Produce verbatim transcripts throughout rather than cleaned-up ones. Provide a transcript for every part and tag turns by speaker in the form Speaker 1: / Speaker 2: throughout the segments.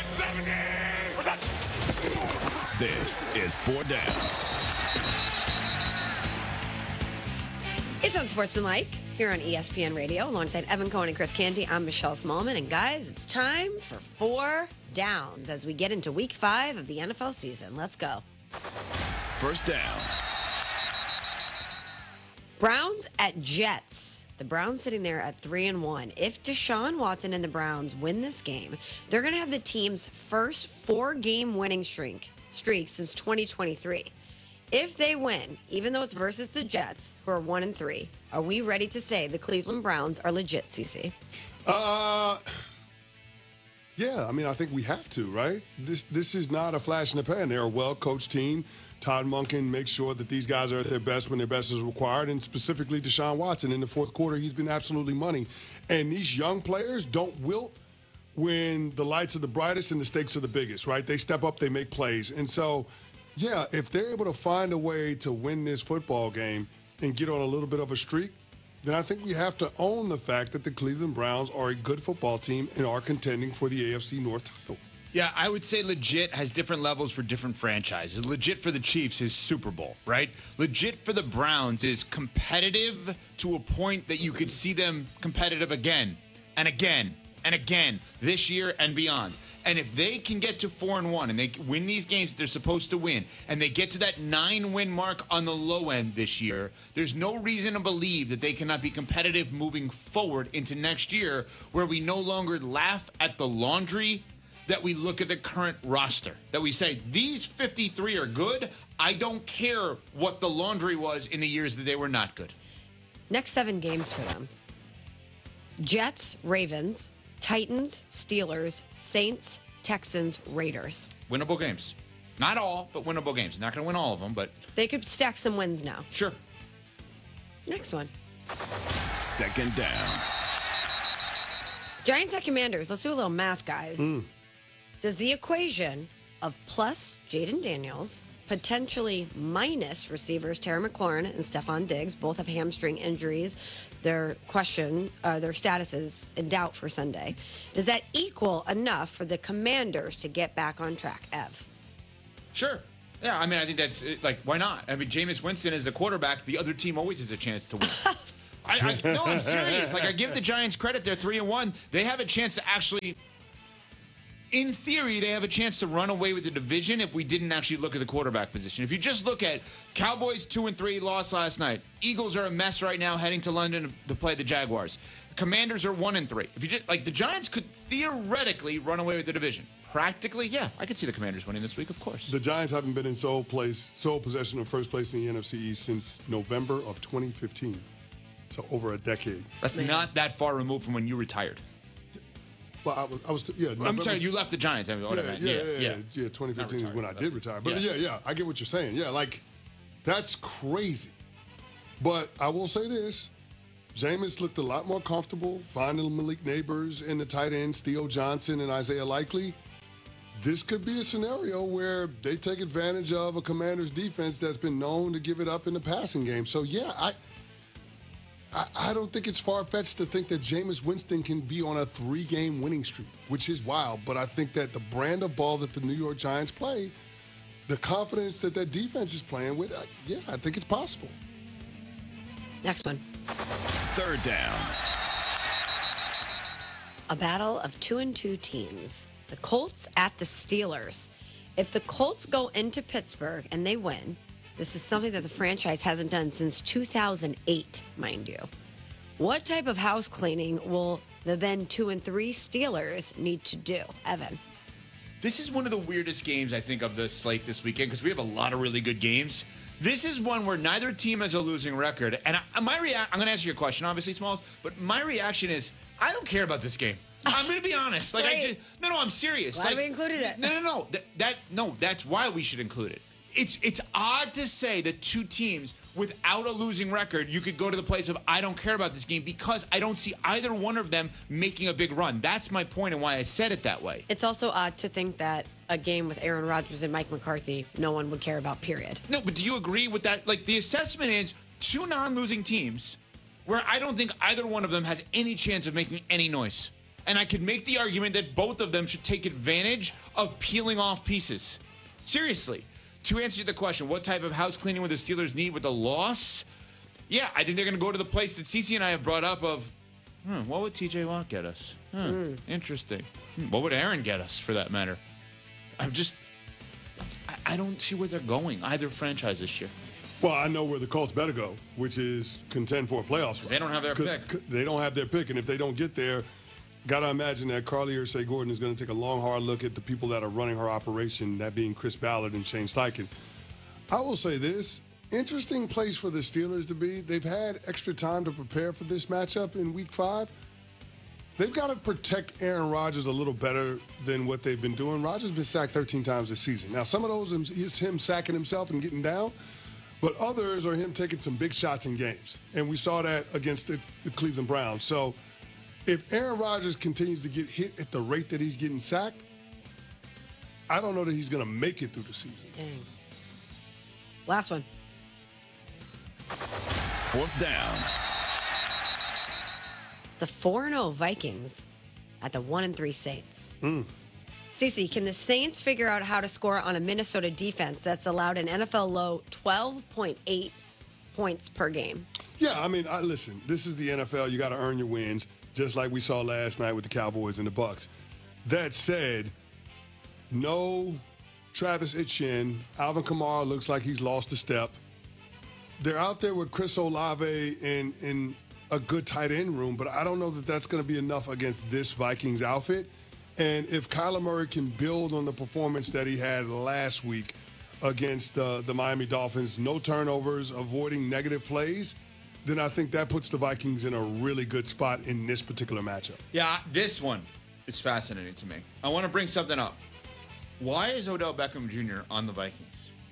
Speaker 1: seventy percent.
Speaker 2: This is Four Downs.
Speaker 3: It's Unsportsmanlike here on E S P N Radio alongside Evan Cohen and Chris Canty. I'm Michelle Smallman. And guys, it's time for Four Downs as we get into week five of the N F L season. Let's go.
Speaker 2: First down.
Speaker 3: Browns at Jets. The Browns sitting there at three and one. If Deshaun Watson and the Browns win this game, they're going to have the team's first four-game winning streak streak since twenty twenty-three. If they win, even though it's versus the Jets, who are one and three, are we ready to say the Cleveland Browns are legit, C C?
Speaker 4: Uh, yeah. I mean, I think we have to, right? This this is not a flash in the pan. They're a well-coached team. Todd Monken makes sure that these guys are at their best when their best is required, and specifically Deshaun Watson. In the fourth quarter, he's been absolutely money. And these young players don't wilt when the lights are the brightest and the stakes are the biggest, right? They step up, they make plays. And so, yeah, if they're able to find a way to win this football game and get on a little bit of a streak, then I think we have to own the fact that the Cleveland Browns are a good football team and are contending for the A F C North title.
Speaker 5: Yeah, I would say legit has different levels for different franchises. Legit for the Chiefs is Super Bowl, right? Legit for the Browns is competitive to a point that you could see them competitive again and again and again this year and beyond. And if they can get to four and one and they win these games that they're supposed to win, and they get to that nine-win mark on the low end this year, there's no reason to believe that they cannot be competitive moving forward into next year, where we no longer laugh at the laundry, that we look at the current roster, that we say, these fifty-three are good. I don't care what the laundry was in the years that they were not good.
Speaker 3: Next seven games for them. Jets, Ravens, Titans, Steelers, Saints, Texans, Raiders.
Speaker 5: Winnable games. Not all, but winnable games. Not going to win all of them, but...
Speaker 3: They could stack some wins now.
Speaker 5: Sure.
Speaker 3: Next one.
Speaker 2: Second down.
Speaker 3: Giants at Commanders. Let's do a little math, guys.
Speaker 4: Mm.
Speaker 3: Does the equation of plus Jaden Daniels, potentially minus receivers Terry McLaurin and Stephon Diggs, both have hamstring injuries, their question, uh, their status is in doubt for Sunday, does that equal enough for the Commanders to get back on track, Ev?
Speaker 5: Sure. Yeah, I mean, I think that's, like, why not? I mean, Jameis Winston is the quarterback. The other team always has a chance to win. I, I, no, I'm serious. Like, I give the Giants credit. They're three and one. They have a chance to actually... In theory, they have a chance to run away with the division if we didn't actually look at the quarterback position. If you just look at Cowboys two and three, lost last night. Eagles are a mess right now, heading to London to play the Jaguars. Commanders are one and three. If you just like the Giants could theoretically run away with the division. Practically, yeah, I could see the Commanders winning this week, of course.
Speaker 4: The Giants haven't been in sole place, sole possession of first place in the N F C East since November of twenty fifteen. So over a decade.
Speaker 5: That's
Speaker 3: Man.
Speaker 5: not that far removed from when you retired.
Speaker 4: Well, I was, I was yeah.
Speaker 5: I'm
Speaker 4: November,
Speaker 5: sorry, you left the Giants. I mean, what I
Speaker 4: Yeah,
Speaker 5: meant.
Speaker 4: yeah, yeah, yeah, yeah. twenty fifteen is when I did retire. But yeah.
Speaker 5: Yeah.
Speaker 4: yeah, I get what you're saying. Yeah, like that's crazy. But I will say this: Jameis looked a lot more comfortable finding Malik Neighbors and the tight ends, Theo Johnson and Isaiah Likely. This could be a scenario where they take advantage of a Commanders defense that's been known to give it up in the passing game. So yeah, I. I, I don't think it's far-fetched to think that Jameis Winston can be on a three-game winning streak, which is wild. But I think that the brand of ball that the New York Giants play, the confidence that that defense is playing with, uh, yeah, I think it's possible.
Speaker 3: Next one.
Speaker 2: Third down.
Speaker 3: A battle of two and two teams. The Colts at the Steelers. If the Colts go into Pittsburgh and they win, this is something that the franchise hasn't done since two thousand eight, mind you. What type of house cleaning will the then two and three Steelers need to do? Evan.
Speaker 5: This is one of the weirdest games, I think, of the slate this weekend because we have a lot of really good games. This is one where neither team has a losing record. And I, my rea- I'm going to answer your question, obviously, Smalls, but my reaction is I don't care about this game. I'm going to be honest. Like I just No, no, I'm serious.
Speaker 3: Why
Speaker 5: like,
Speaker 3: have we included it?
Speaker 5: No, no, no. That, that No, that's why we should include it. It's it's odd to say that two teams without a losing record, you could go to the place of I don't care about this game because I don't see either one of them making a big run. That's my point and why I said it that way.
Speaker 3: It's also odd to think that a game with Aaron Rodgers and Mike McCarthy, no one would care about, period.
Speaker 5: No, but do you agree with that? Like, the assessment is two non-losing teams where I don't think either one of them has any chance of making any noise. And I could make the argument that both of them should take advantage of peeling off pieces. Seriously. To answer the question, what type of house cleaning would the Steelers need with the loss? Yeah, I think they're going to go to the place that Cece and I have brought up of, hmm, what would T J Watt get us? Hmm, mm. Interesting. Hmm, what would Aaron get us, for that matter? I'm just, I, I don't see where they're going, either franchise this year.
Speaker 4: Well, I know where the Colts better go, which is contend for a playoff spot.
Speaker 5: They don't have their pick.
Speaker 4: They don't have their pick, and if they don't get there, got to imagine that Carly Ursay-Gordon is going to take a long, hard look at the people that are running her operation, that being Chris Ballard and Shane Steichen. I will say this, interesting place for the Steelers to be. They've had extra time to prepare for this matchup in week five. They've got to protect Aaron Rodgers a little better than what they've been doing. Rodgers has been sacked thirteen times this season. Now, some of those is him sacking himself and getting down, but others are him taking some big shots in games. And we saw that against the, the Cleveland Browns. So if Aaron Rodgers continues to get hit at the rate that he's getting sacked, I don't know that he's going to make it through the season.
Speaker 3: Dang. Last one.
Speaker 2: Fourth down.
Speaker 3: The four and oh Vikings at the one and three Saints.
Speaker 4: Mm.
Speaker 3: Cece, can the Saints figure out how to score on a Minnesota defense that's allowed an N F L low twelve point eight points per game?
Speaker 4: Yeah, I mean, I, listen, this is the N F L. You got to earn your wins, just like we saw last night with the Cowboys and the Bucs. That said, no Travis Etienne. Alvin Kamara looks like he's lost a step. They're out there with Chris Olave in, in a good tight end room, but I don't know that that's going to be enough against this Vikings outfit. And if Kyler Murray can build on the performance that he had last week against uh, the Miami Dolphins, no turnovers, avoiding negative plays, then I think that puts the Vikings in a really good spot in this particular matchup.
Speaker 5: Yeah, this one is fascinating to me. I want to bring something up. Why is Odell Beckham Junior on the Vikings?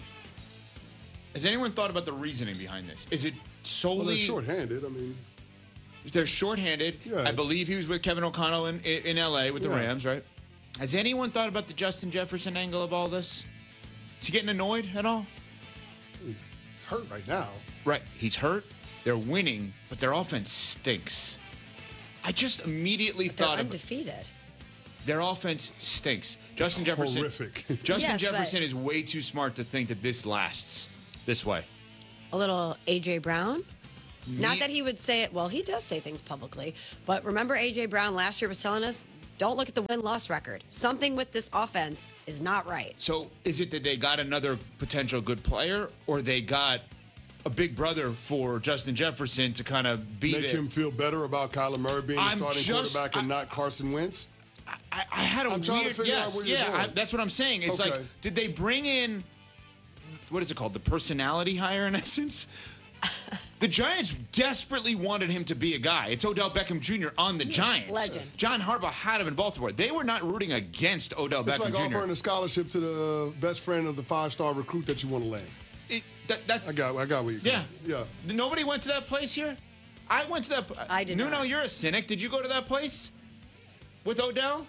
Speaker 5: Has anyone thought about the reasoning behind this? Is it solely...
Speaker 4: Well, they're shorthanded. I mean...
Speaker 5: They're shorthanded.
Speaker 4: Yeah.
Speaker 5: I believe he was with Kevin O'Connell in, in L A with the
Speaker 4: Yeah.
Speaker 5: Rams, right? Has anyone thought about the Justin Jefferson angle of all this? Is he getting annoyed at all?
Speaker 4: He's hurt right now.
Speaker 5: Right. He's hurt. They're winning, but their offense stinks. I just immediately
Speaker 3: They're
Speaker 5: thought of
Speaker 3: undefeated.
Speaker 5: their offense stinks. Justin Jefferson.
Speaker 4: Horrific.
Speaker 5: Justin
Speaker 3: Yes, but-
Speaker 5: Jefferson is way too smart to think that this lasts this way.
Speaker 3: A little A J Brown? Not
Speaker 5: Me-
Speaker 3: that he would say it. Well, he does say things publicly. But remember A J Brown last year was telling us, don't look at the win-loss record. Something with this offense is not right.
Speaker 5: So is it that they got another potential good player, or they got a big brother for Justin Jefferson to kind of be
Speaker 4: Make
Speaker 5: there?
Speaker 4: him feel better about Kyler Murray being
Speaker 5: I'm
Speaker 4: the starting
Speaker 5: just-
Speaker 4: quarterback and
Speaker 5: I-
Speaker 4: not Carson Wentz?
Speaker 5: I, I had a
Speaker 4: I'm trying to
Speaker 5: weird
Speaker 4: figure out
Speaker 5: yes,
Speaker 4: where you're
Speaker 5: yeah.
Speaker 4: going.
Speaker 5: I, that's what I'm saying. It's
Speaker 4: Okay.
Speaker 5: like, did they bring in what is it called? The personality hire, in essence. The Giants desperately wanted him to be a guy. It's Odell Beckham Junior on the Giants.
Speaker 3: legend.
Speaker 5: John Harbaugh had him in Baltimore. They were not rooting against Odell
Speaker 4: It's
Speaker 5: Beckham
Speaker 4: like
Speaker 5: Junior
Speaker 4: offering a scholarship to the best friend of the five-star recruit that you want to land.
Speaker 5: It, that, that's
Speaker 4: I got, I got what you
Speaker 5: yeah,
Speaker 4: Yeah.
Speaker 5: Nobody went to that place here. I went to that.
Speaker 3: I did
Speaker 5: Nuno,
Speaker 3: not.
Speaker 5: you're a cynic. Did you go to that place with Odell?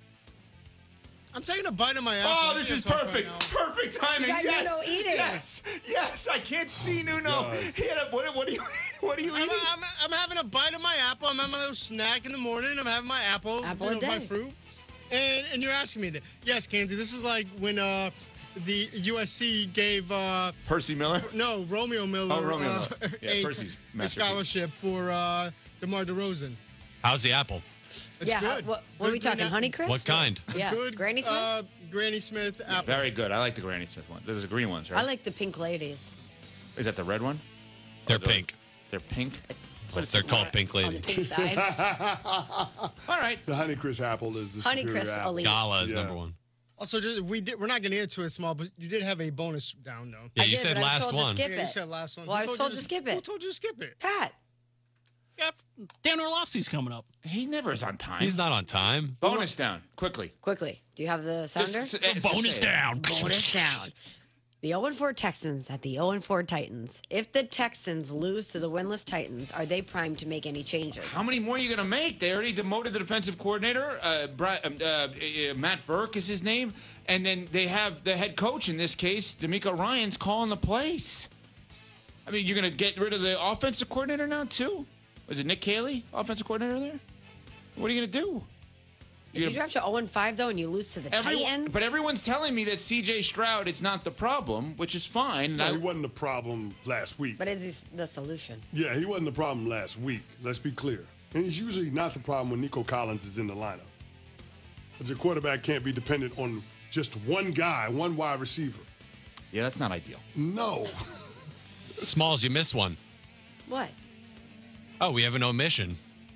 Speaker 1: I'm taking a bite of my apple.
Speaker 5: Oh, this
Speaker 1: Yes,
Speaker 5: is
Speaker 1: right
Speaker 5: perfect.
Speaker 1: now.
Speaker 5: Perfect timing.
Speaker 3: You got
Speaker 5: yes.
Speaker 3: Nuno eating.
Speaker 5: Yes. Yes. I can't see Nuno.
Speaker 4: God.
Speaker 5: He had a, what, what are you? What are you
Speaker 1: I'm,
Speaker 5: eating?
Speaker 1: I'm, I'm having a bite of my apple. I'm having my little snack in the morning. I'm having my apple,
Speaker 3: Apple
Speaker 1: you
Speaker 3: a
Speaker 1: know, my
Speaker 3: day.
Speaker 1: fruit. And and you're asking me that. Yes, Kenzie, this is like when uh, the U S C gave uh,
Speaker 5: Percy Miller.
Speaker 1: no Romeo Miller,
Speaker 5: Oh, Romeo
Speaker 1: uh,
Speaker 5: Miller. Yeah,
Speaker 1: a,
Speaker 5: Percy's
Speaker 1: a
Speaker 5: masterpiece.
Speaker 1: scholarship for uh, DeMar DeRozan.
Speaker 6: How's the apple?
Speaker 1: It's
Speaker 3: yeah,
Speaker 1: good.
Speaker 3: what, what are we
Speaker 1: Good green
Speaker 3: talking?
Speaker 1: apple.
Speaker 3: Honey Crisp?
Speaker 6: What kind?
Speaker 3: Yeah,
Speaker 1: Good
Speaker 3: Granny Smith?
Speaker 1: Uh, Granny Smith apple.
Speaker 5: Very good. I like the Granny Smith one. Those are green ones, right?
Speaker 3: I like the pink ladies.
Speaker 5: Is that the red one?
Speaker 6: They're
Speaker 5: Or the-
Speaker 6: pink.
Speaker 5: They're pink.
Speaker 6: But they're called pink
Speaker 3: On the
Speaker 6: ladies.
Speaker 3: pink side.
Speaker 5: All right.
Speaker 4: The Honeycrisp apple is the
Speaker 3: Honey
Speaker 4: superior
Speaker 3: Crisp
Speaker 4: apple.
Speaker 3: Elite.
Speaker 6: Gala is
Speaker 4: Yeah.
Speaker 6: number one.
Speaker 1: Also, just, we did. We're not going to get to it small, but you did have a bonus down though.
Speaker 6: Yeah,
Speaker 3: I
Speaker 6: you
Speaker 3: did,
Speaker 6: said
Speaker 3: but I was
Speaker 6: last
Speaker 3: told to
Speaker 6: one.
Speaker 3: skip
Speaker 1: Yeah,
Speaker 3: it.
Speaker 1: you said last one.
Speaker 3: Well, I
Speaker 1: Who
Speaker 3: was
Speaker 1: told
Speaker 3: told
Speaker 1: you
Speaker 3: to skip it.
Speaker 1: Who told you to skip it?
Speaker 3: Pat.
Speaker 7: Yeah, Dan Orlovsky's coming up.
Speaker 5: He never is on time.
Speaker 6: He's not on time.
Speaker 5: Bonus down quickly.
Speaker 3: Quickly, do you have the sounder?
Speaker 5: Just, uh, just
Speaker 7: Bonus
Speaker 5: say it.
Speaker 7: down.
Speaker 3: Bonus down. The oh and four Texans at the oh and four Titans. If the Texans lose to the winless Titans, are they primed to make any changes?
Speaker 5: How many more are you going to make? They already demoted the defensive coordinator. Uh, Bri- um, uh, uh, Matt Burke is his name. And then they have the head coach, in this case, D'Amico Ryans, calling the plays. I mean, you're going to get rid of the offensive coordinator now, too? Was it Nick Cayley, offensive coordinator there? What are you going to do?
Speaker 3: If you drop to oh and five, though, and you lose to the
Speaker 5: Everyone,
Speaker 3: Titans.
Speaker 5: but everyone's telling me that C J Stroud is not the problem, which is fine.
Speaker 4: No,
Speaker 5: I-
Speaker 4: he wasn't the problem last week.
Speaker 3: But is he the solution?
Speaker 4: Yeah, he wasn't the problem last week. Let's be clear. And he's usually not the problem when Nico Collins is in the lineup. But your quarterback can't be dependent on just one guy, one wide receiver.
Speaker 5: yeah, that's not ideal.
Speaker 4: No.
Speaker 6: Smalls, you missed one.
Speaker 3: What?
Speaker 6: Oh, we have an omission.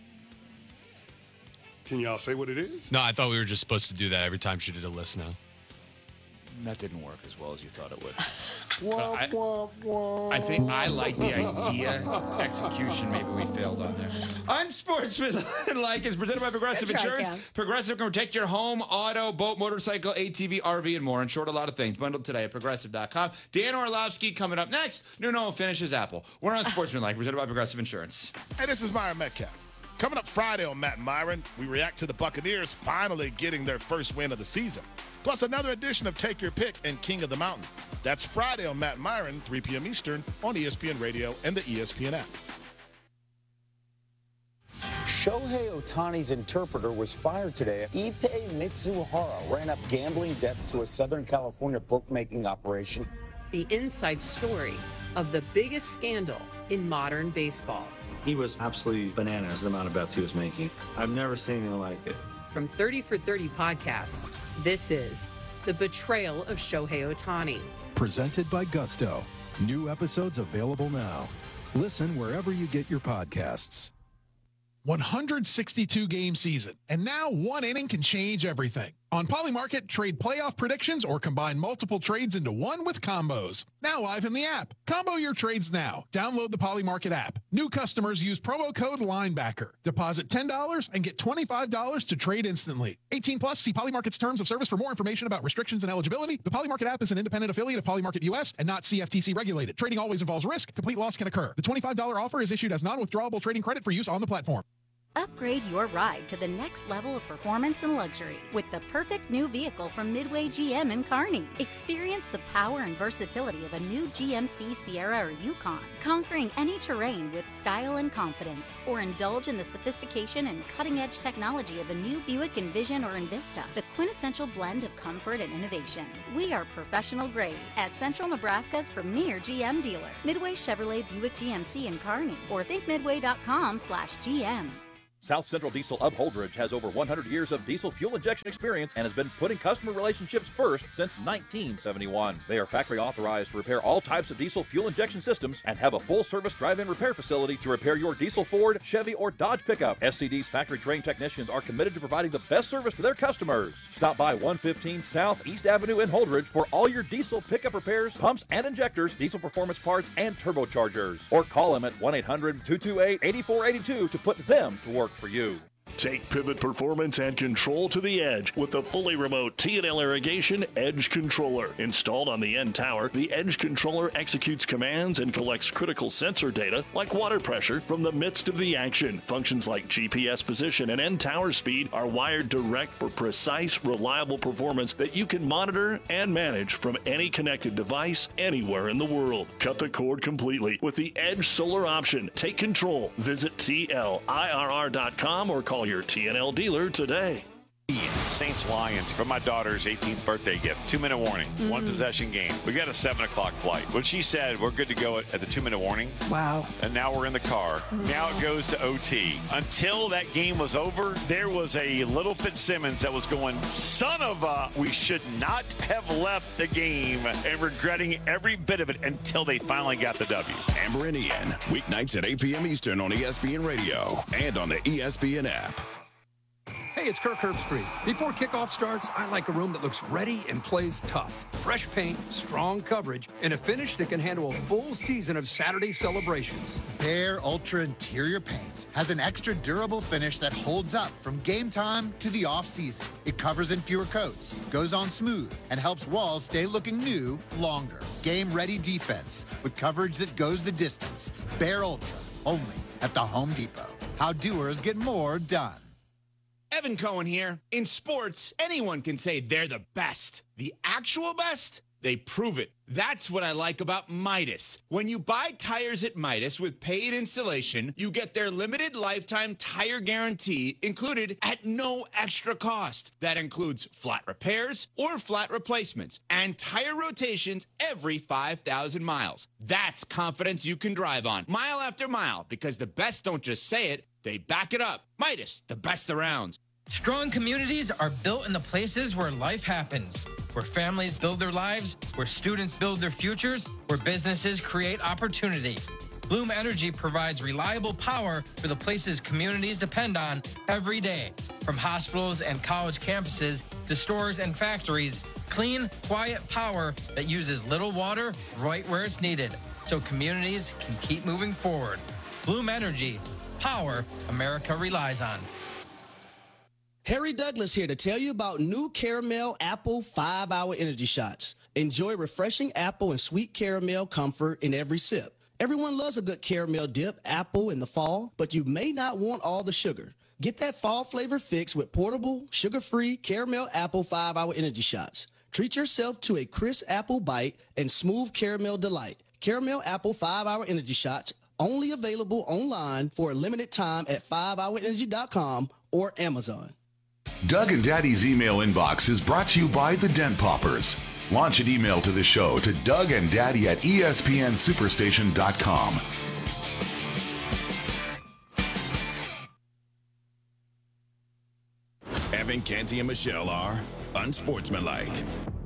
Speaker 4: Can y'all say what it is?
Speaker 6: No, I thought we were just supposed to do that every time she did a list now.
Speaker 5: That didn't work as well as you thought it would.
Speaker 4: Wah,
Speaker 5: I-
Speaker 4: wah, wah.
Speaker 5: I think I like the idea. Execution, maybe we failed on there. Unsportsmanlike is presented by Progressive
Speaker 3: Good try,
Speaker 5: Insurance.
Speaker 3: Cam.
Speaker 5: Progressive can protect your home, auto, boat, motorcycle, A T V, R V, and more. In short, a lot of things. Bundled today at progressive dot com. Dan Orlovsky coming up next. Nuno finishes Apple. We're on Sportsmanlike, presented by Progressive Insurance.
Speaker 8: Hey, this is Myron Metcalf. Coming up Friday on Matt and Myron, we react to the Buccaneers finally getting their first win of the season. Plus another edition of Take Your Pick and King of the Mountain. That's Friday on Matt and Myron, three p.m. Eastern on E S P N Radio and the E S P N app.
Speaker 9: Shohei Ohtani's interpreter was fired today. Ippei Mitsuhara ran up gambling debts to a Southern California bookmaking operation.
Speaker 10: The inside story of the biggest scandal in modern baseball.
Speaker 11: He was absolutely bananas, the amount of bets he was making. I've never seen anything like it.
Speaker 10: From thirty for thirty podcasts, this is The Betrayal of Shohei Ohtani.
Speaker 12: Presented by Gusto. New episodes available now. Listen wherever you get your podcasts.
Speaker 13: one hundred sixty-two game season, and now one inning can change everything. On Polymarket, trade playoff predictions or combine multiple trades into one with combos. Now live in the app. Combo your trades now. Download the Polymarket app. New customers use promo code LINEBACKER. Deposit ten dollars and get twenty-five dollars to trade instantly. eighteen plus, see Polymarket's terms of service for more information about restrictions and eligibility. The Polymarket app is an independent affiliate of Polymarket U S and not C F T C regulated. Trading always involves risk. Complete loss can occur. The twenty-five dollars offer is issued as non-withdrawable trading credit for use on the platform.
Speaker 14: Upgrade your ride to the next level of performance and luxury with the perfect new vehicle from Midway G M in Kearney. Experience the power and versatility of a new G M C Sierra or Yukon, conquering any terrain with style and confidence. Or indulge in the sophistication and cutting-edge technology of a new Buick Envision or Envista, the quintessential blend of comfort and innovation. We are professional grade at Central Nebraska's premier G M dealer, Midway Chevrolet Buick G M C in Kearney, or think midway dot com slash G M.
Speaker 15: South Central Diesel of Holdridge has over one hundred years of diesel fuel injection experience and has been putting customer relationships first since nineteen seventy-one. They are factory authorized to repair all types of diesel fuel injection systems and have a full-service drive-in repair facility to repair your diesel Ford, Chevy, or Dodge pickup. S C D's factory-trained technicians are committed to providing the best service to their customers. Stop by one fifteen South East Avenue in Holdridge for all your diesel pickup repairs, pumps and injectors, diesel performance parts, and turbochargers. Or call them at one eight hundred two two eight eight four eight two to put them to work for you.
Speaker 16: Take pivot performance and control to the edge with the fully remote T and L Irrigation Edge Controller. Installed on the end tower, the Edge Controller executes commands and collects critical sensor data like water pressure from the midst of the action. Functions like G P S position and end tower speed are wired direct for precise, reliable performance that you can monitor and manage from any connected device anywhere in the world. Cut the cord completely with the Edge Solar option. Take control. Visit T L I R R dot com or call your T N L dealer today.
Speaker 17: Saints Lions for my daughter's eighteenth birthday gift. Two minute warning, mm. one possession game. We got a seven o'clock flight. When she said we're good to go at, at the two minute warning.
Speaker 10: Wow.
Speaker 17: And now we're in the car. Mm. Now it goes to O T. Until that game was over, there was a little Fitzsimmons that was going, son of a, we should not have left the game, and regretting every bit of it until they finally got the W.
Speaker 2: Amber and Ian, weeknights at eight p.m. Eastern on E S P N Radio and on the E S P N app.
Speaker 18: Hey, it's Kirk Herbstreit. Before kickoff starts, I like a room that looks ready and plays tough. Fresh paint, strong coverage, and a finish that can handle a full season of Saturday celebrations.
Speaker 19: Behr Ultra Interior Paint has an extra durable finish that holds up from game time to the off-season. It covers in fewer coats, goes on smooth, and helps walls stay looking new longer. Game-ready defense with coverage that goes the distance. Behr Ultra, only at the Home Depot. How doers get more done.
Speaker 5: Evan Cohen here. In sports, anyone can say they're the best. The actual best? they prove it. That's what I like about Midas. When you buy tires at Midas with paid installation, you get their limited lifetime tire guarantee included at no extra cost. That includes flat repairs or flat replacements and tire rotations every five thousand miles. That's confidence you can drive on mile after mile, because the best don't just say it, they back it up. Midas, the best around.
Speaker 20: Strong communities are built in the places where life happens, where families build their lives, where students build their futures, where businesses create opportunity. Bloom Energy provides reliable power for the places communities depend on every day. From hospitals and college campuses to stores and factories, clean, quiet power that uses little water right where it's needed, so communities can keep moving forward. Bloom Energy, power America relies on.
Speaker 21: Harry Douglas here to tell you about new Caramel Apple five hour Energy Shots. Enjoy refreshing apple and sweet caramel comfort in every sip. Everyone loves a good caramel dip apple in the fall, but you may not want all the sugar. Get that fall flavor fix with portable, sugar-free Caramel Apple five hour Energy Shots. Treat yourself to a crisp apple bite and smooth caramel delight. Caramel Apple five hour Energy Shots, only available online for a limited time at five hour energy dot com or Amazon.
Speaker 22: Doug and Daddy's email inbox is brought to you by the Dent Poppers. Launch an email to the show to Doug and Daddy at E S P N superstation dot com.
Speaker 2: Evan, Canty, and Michelle are unsportsmanlike.